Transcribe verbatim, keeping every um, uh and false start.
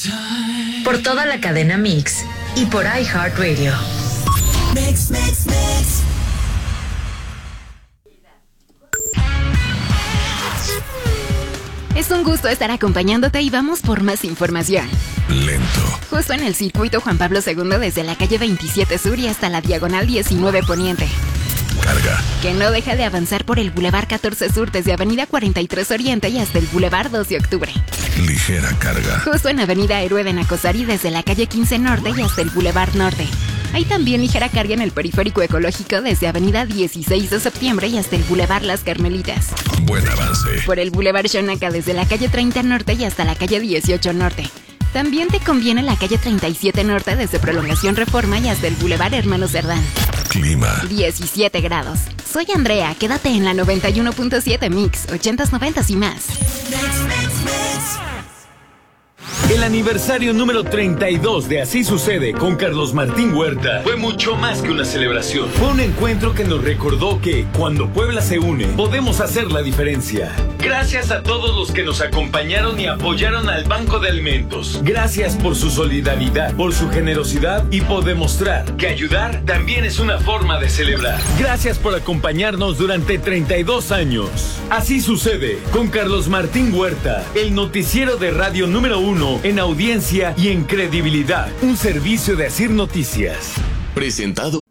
Por toda la cadena Mix y por iHeartRadio. Mix, mix, mix. Es un gusto estar acompañándote y vamos por más información. Lento. Justo en el circuito Juan Pablo segundo desde la calle veintisiete Sur y hasta la diagonal diecinueve Poniente. Carga. Que no deja de avanzar por el Boulevard catorce Sur desde avenida cuarenta y tres Oriente y hasta el Boulevard dos de Octubre. Ligera carga. Justo en avenida Héroe de Nacosari desde la calle quince Norte y hasta el Boulevard Norte. Hay también ligera carga en el periférico ecológico desde avenida dieciséis de Septiembre y hasta el Boulevard Las Carmelitas. Buen avance. Por el Boulevard Xonaca desde la calle treinta Norte y hasta la calle dieciocho Norte. También te conviene la calle treinta y siete Norte desde Prolongación Reforma y hasta el Boulevard Hermano Cerdán. Clima. diecisiete grados. Soy Andrea, quédate en la noventa y uno punto siete Mix, ochentas, noventas y más. El aniversario número treinta y dos de Así Sucede con Carlos Martín Huerta fue mucho más que una celebración. Fue un encuentro que nos recordó que cuando Puebla se une, podemos hacer la diferencia. Gracias a todos los que nos acompañaron y apoyaron al Banco de Alimentos. Gracias por su solidaridad, por su generosidad y por demostrar que ayudar también es una forma de celebrar. Gracias por acompañarnos durante treinta y dos años. Así Sucede con Carlos Martín Huerta, el noticiero de radio número uno en audiencia y en credibilidad. Un servicio de Asir Noticias. Presentado